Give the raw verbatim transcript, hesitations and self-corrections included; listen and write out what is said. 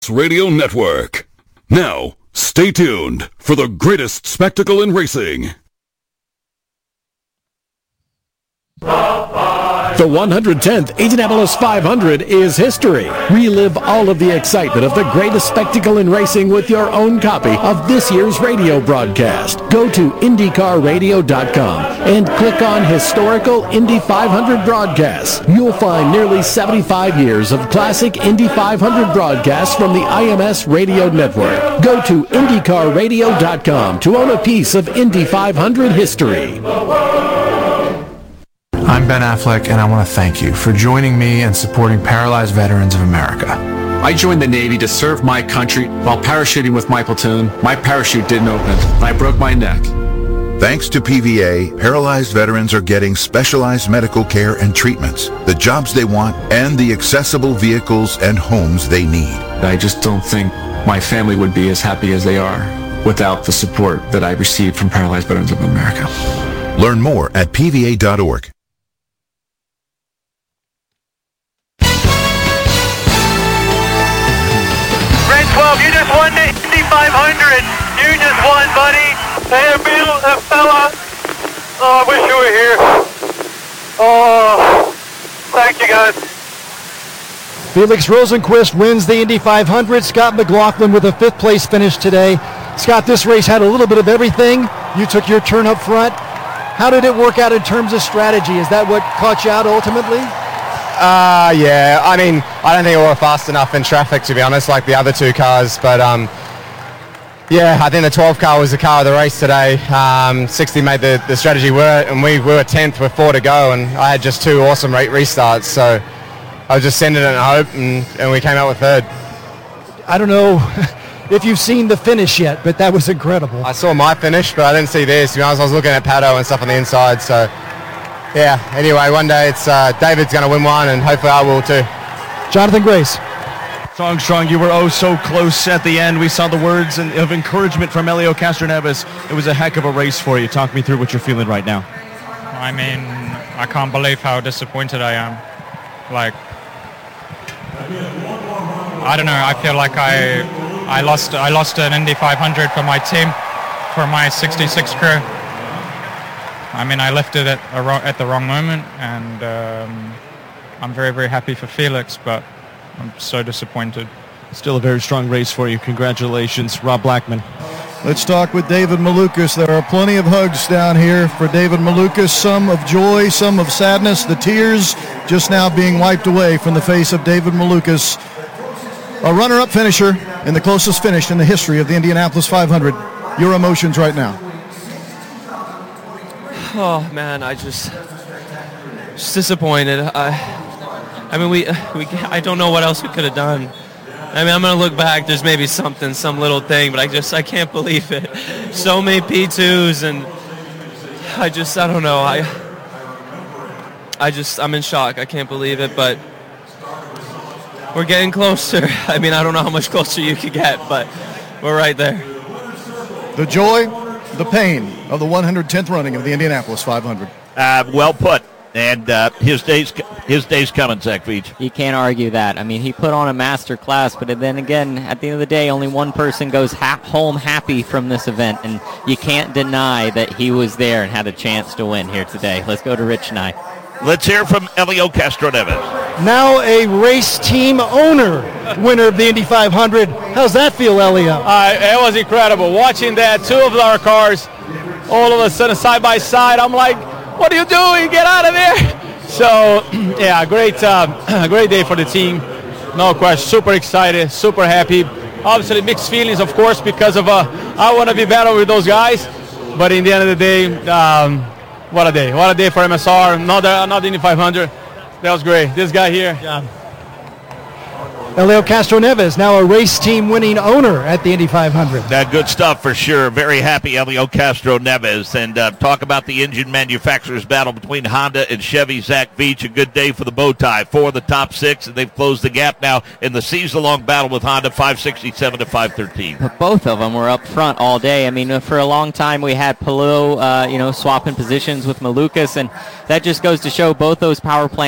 Radio Network. Now, stay tuned for the greatest spectacle in racing. The one hundred tenth Indianapolis five hundred is history. Relive all of the excitement of the greatest spectacle in racing with your own copy of this year's radio broadcast. Go to IndyCar Radio dot com and click on Historical Indy five hundred Broadcasts. You'll find nearly seventy-five years of classic Indy five hundred broadcasts from the I M S Radio Network. Go to IndyCar Radio dot com to own a piece of Indy five hundred history. I'm Ben Affleck, and I want to thank you for joining me and supporting Paralyzed Veterans of America. I joined the Navy to serve my country. While parachuting with my platoon, my parachute didn't open, and I broke my neck. Thanks to P V A, paralyzed veterans are getting specialized medical care and treatments, the jobs they want, and the accessible vehicles and homes they need. I just don't think my family would be as happy as they are without the support that I received from Paralyzed Veterans of America. Learn more at P V A dot org. twelve, you just won the Indy five hundred. You just won, buddy. Hey, Bill, uh, fella. Oh, I wish you were here. Oh, thank you, guys. Felix Rosenqvist wins the Indy five hundred. Scott McLaughlin with a fifth place finish today. Scott, this race had a little bit of everything. You took your turn up front. How did it work out in terms of strategy? Is that what caught you out ultimately? Uh, yeah, I mean, I don't think we were fast enough in traffic, to be honest, like the other two cars. But, um, yeah, I think the twelve car was the car of the race today. Um, sixty made the, the strategy work, and we, we were tenth with four to go, and I had just two awesome rate restarts. So I was just sending it in hope, and, and we came out with third. I don't know if you've seen the finish yet, but that was incredible. I saw my finish, but I didn't see this. To be honest, I was looking at Pato and stuff on the inside, so... Yeah, anyway, one day it's uh, David's going to win one, and hopefully I will too. Jonathan Grace. Strong, strong. You were oh so close at the end. We saw the words of encouragement from Helio Castroneves. It was a heck of a race for you. Talk me through what you're feeling right now. I mean, I can't believe how disappointed I am. Like, I don't know. I feel like I I lost I lost an Indy five hundred for my team, for my sixty-six crew. I mean, I left it at, a wrong, at the wrong moment, and um, I'm very, very happy for Felix, but I'm so disappointed. Still a very strong race for you. Congratulations, Rob Blackman. Let's talk with David Malukas. There are plenty of hugs down here for David Malukas, some of joy, some of sadness, the tears just now being wiped away from the face of David Malukas, a runner-up finisher and the closest finish in the history of the Indianapolis five hundred. Your emotions right now. Oh man, I just just disappointed. I, I mean, we we I don't know what else we could have done. I mean, I'm gonna look back. There's maybe something, some little thing, but I just I can't believe it. So many P twos, and I just I don't know. I I just I'm in shock. I can't believe it, but we're getting closer. I mean, I don't know how much closer you could get, but we're right there. The joy, the pain of the one hundred tenth running of the Indianapolis five hundred. Uh, well put. And uh, his day's his day's coming, Zach Veach. You can't argue that. I mean, he put on a master class, but then again, at the end of the day, only one person goes ha- home happy from this event, and you can't deny that he was there and had a chance to win here today. Let's go to Rich Nye. Let's hear from Helio Castroneves. Now a race team owner, winner of the Indy five hundred. How's that feel, Helio? Uh, it was incredible. Watching that, two of our cars, all of a sudden side by side, I'm like, what are you doing? Get out of there! So, yeah, great, uh, great day for the team. No question. Super excited, super happy. Obviously, mixed feelings, of course, because of uh, I want to be better with those guys. But in the end of the day, um, what a day! What a day for M S R. Another, another Indy five hundred. That was great. This guy here. Yeah. Helio Castroneves, now a race team winning owner at the Indy five hundred. That good stuff for sure. Very happy, Helio Castroneves. And uh, talk about the engine manufacturers battle between Honda and Chevy. Zach Veach, a good day for the bow tie. Four of the top six, and they've closed the gap now in the season-long battle with Honda, five sixty-seven to five thirteen. But both of them were up front all day. I mean, for a long time we had Palou, uh, you know, swapping positions with Malukas, and that just goes to show both those power plants